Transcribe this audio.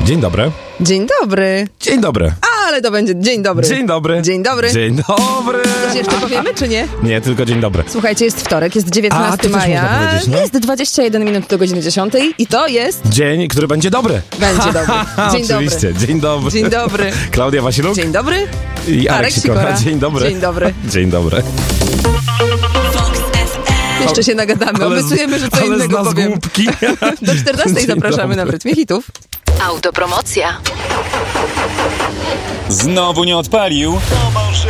Dzień dobry. Dzień dobry. Dzień dobry. Ale to będzie dzień dobry. Dzień dobry. Dzień dobry. Dzień dobry. Coś jeszcze powiemy, czy nie? Nie, tylko dzień dobry. Słuchajcie, jest wtorek, jest 19 to też maja. można powiedzieć, no. Jest 21 minut do godziny 10 i to jest... Dzień, który będzie dobry. Będzie dobry. Dzień Oczywiście. dobry. Dzień dobry. Dzień dobry. Klaudia Wasiluk. Dzień dobry. I Arek Sikora. Dzień dobry. Dzień dobry. Dzień dobry. Jeszcze się nagadamy. Obiecujemy, że co innego powiemy. głupki. Do 14 Dzień zapraszamy na dobry. Rytmie Hitów. Autopromocja. Znowu nie odpalił? To może